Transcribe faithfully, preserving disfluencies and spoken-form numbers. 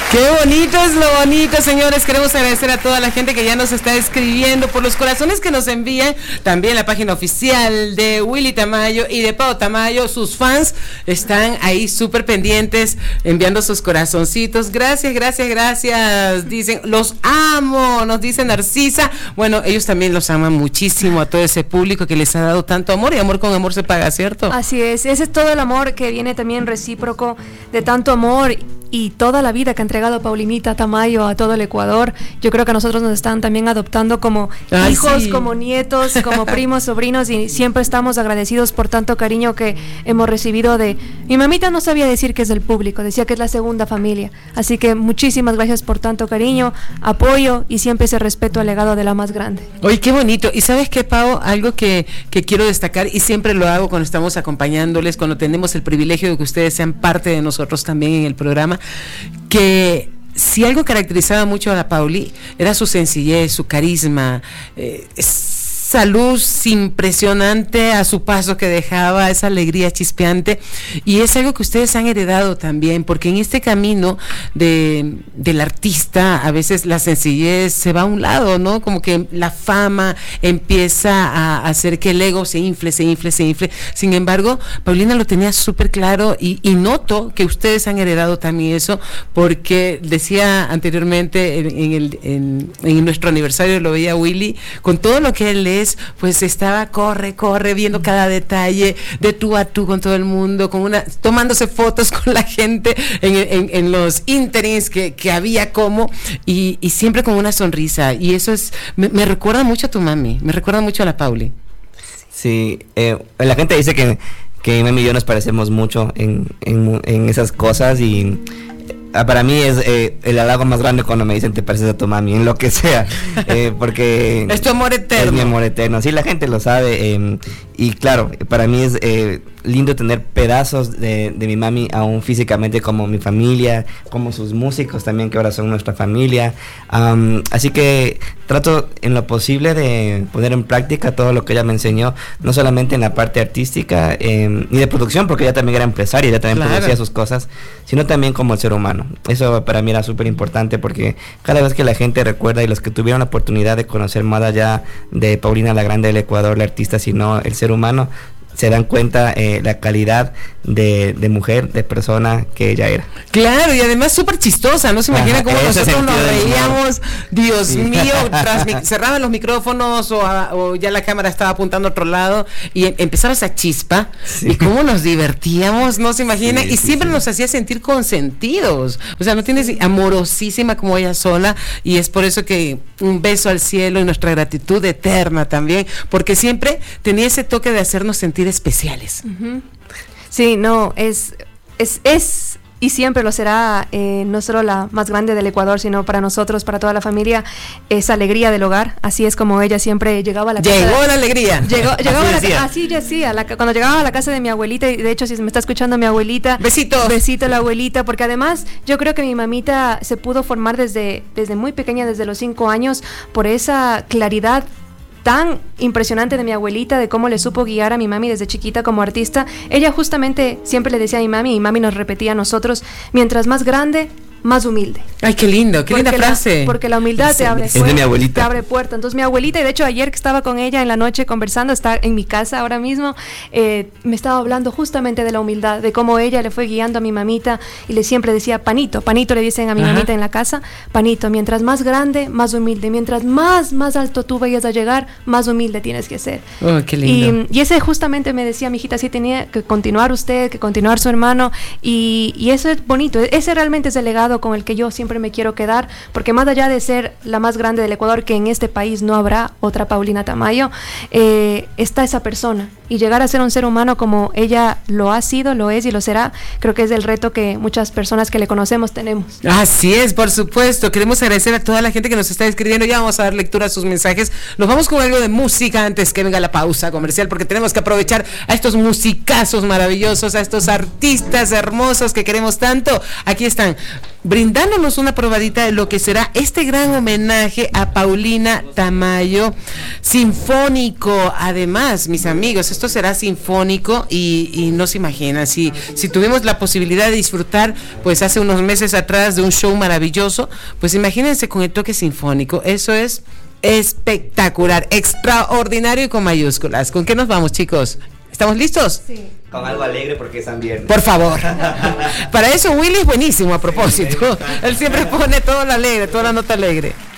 Qué bonito es lo bonito, señores. Queremos agradecer a toda la gente que ya nos está escribiendo, por los corazones que nos envían. También la página oficial de Willy Tamayo y de Pau Tamayo. Sus fans están ahí súper pendientes, enviando sus corazoncitos. Gracias, gracias, gracias. Dicen, los amo, nos dice Narcisa. Bueno, ellos también los aman muchísimo a todo ese público que les ha dado tanto amor, y amor con amor se paga, ¿cierto? Así es, ese es todo el amor que viene también recíproco de tanto amor y toda la vida que ha entregado Paulinita Tamayo a todo el Ecuador. Yo creo que a nosotros nos están también adoptando como Ay, hijos, sí. como nietos, como primos, sobrinos, y siempre estamos agradecidos por tanto cariño que hemos recibido de... Mi mamita no sabía decir que es del público, decía que es la segunda familia, así que muchísimas gracias por tanto cariño, apoyo y siempre ese respeto al legado de la más grande. Oye, qué bonito. Y ¿sabes qué, Pau? Algo que, que quiero destacar, y siempre lo hago cuando estamos acompañándoles, cuando tenemos el privilegio de que ustedes sean parte de nosotros también en el programa, que si algo caracterizaba mucho a la Pauli era su sencillez, su carisma, eh, esa luz impresionante a su paso que dejaba, esa alegría chispeante, y es algo que ustedes han heredado también, porque en este camino de, del artista a veces la sencillez se va a un lado, ¿no? Como que la fama empieza a hacer que el ego se infle, se infle, se infle. Sin embargo, Paulina lo tenía súper claro, y, y noto que ustedes han heredado también eso, porque decía anteriormente en, en, el, en, en nuestro aniversario, lo veía Willy, con todo lo que él es, pues estaba corre, corre, viendo cada detalle, de tú a tú con todo el mundo, con una, tomándose fotos con la gente en, en, en los ínterings que, que había como, y, y siempre con una sonrisa, y eso es, me, me recuerda mucho a tu mami, me recuerda mucho a la Pauli. Sí, eh, la gente dice que, que mi mami y yo nos parecemos mucho en, en, en esas cosas, y para mí es eh, el halago más grande cuando me dicen te pareces a tu mami, en lo que sea, eh, porque es tu amor eterno. Es mi amor eterno, sí, la gente lo sabe, eh, y claro, para mí es eh, lindo tener pedazos de, de mi mami aún físicamente, como mi familia, como sus músicos también, que ahora son nuestra familia, um, así que trato en lo posible de poner en práctica todo lo que ella me enseñó, no solamente en la parte artística eh, ni de producción, porque ella también era empresaria, ella también claro. producía sus cosas, sino también como el ser humano. Eso para mí era súper importante, porque cada vez que la gente recuerda, y los que tuvieron la oportunidad de conocer más allá de Paulina la Grande del Ecuador, la artista, sino el ser humano, se dan cuenta eh, la calidad de, de mujer, de persona que ella era. Claro, y además súper chistosa, ¿no? Se imagina cómo nosotros nos reíamos, Dios sí. mío, transmi- cerraban los micrófonos o, a, o ya la cámara estaba apuntando a otro lado, y em- empezaba esa chispa, sí. y cómo nos divertíamos, no se imagina, sí, y sí, siempre sí. nos hacía sentir consentidos, o sea, no tienes amorosísima como ella sola, y es por eso que un beso al cielo y nuestra gratitud eterna también, porque siempre tenía ese toque de hacernos sentir especiales. Uh-huh. Sí, no, es, es, es y siempre lo será, eh, no solo la más grande del Ecuador, sino para nosotros, para toda la familia, esa alegría del hogar. Así es como ella siempre llegaba a la casa. Llegó de, la alegría. Llegó, llegaba así, a la, así decía, la, cuando llegaba a la casa de mi abuelita, y de hecho si me está escuchando mi abuelita, besito. Besito a la abuelita, porque además yo creo que mi mamita se pudo formar desde, desde muy pequeña, desde los cinco años, por esa claridad tan impresionante de mi abuelita, de cómo le supo guiar a mi mami desde chiquita como artista. Ella justamente siempre le decía a mi mami, y mami nos repetía a nosotros, mientras más grande, más humilde. Ay, qué lindo, qué linda frase. La, porque la humildad sí, te abre puertas. Es de mi abuelita. Te abre puertas. Entonces mi abuelita, y de hecho ayer que estaba con ella en la noche conversando, está en mi casa ahora mismo, eh, me estaba hablando justamente de la humildad, de cómo ella le fue guiando a mi mamita, y le siempre decía, panito, panito le dicen a mi Ajá. mamita en la casa, panito, mientras más grande, más humilde, mientras más, más alto tú vayas a llegar, más humilde tienes que ser. Oh, qué lindo. Y, y ese justamente me decía, mi hijita, sí tenía que continuar usted, que continuar su hermano, y, y eso es bonito, ese realmente es el legado con el que yo siempre me quiero quedar, porque más allá de ser la más grande del Ecuador, que en este país no habrá otra Paulina Tamayo, eh, está esa persona, y llegar a ser un ser humano como ella lo ha sido, lo es y lo será, creo que es el reto que muchas personas que le conocemos tenemos. Así es, por supuesto. Queremos agradecer a toda la gente que nos está escribiendo, ya vamos a dar lectura a sus mensajes. Nos vamos con algo de música antes que venga la pausa comercial, porque tenemos que aprovechar a estos musicazos maravillosos, a estos artistas hermosos que queremos tanto. Aquí están, brindándonos una probadita de lo que será este gran homenaje a Paulina Tamayo, sinfónico. Además, mis amigos, esto será sinfónico y, y no se imaginan, si, si tuvimos la posibilidad de disfrutar, pues hace unos meses atrás de un show maravilloso, pues imagínense con el toque sinfónico, eso es espectacular, extraordinario y con mayúsculas. ¿Con qué nos vamos, chicos? ¿Estamos listos? Sí. Con algo alegre porque es San Viernes. Por favor. Para eso Willy es buenísimo a propósito. Él siempre pone todo lo alegre, toda la nota alegre.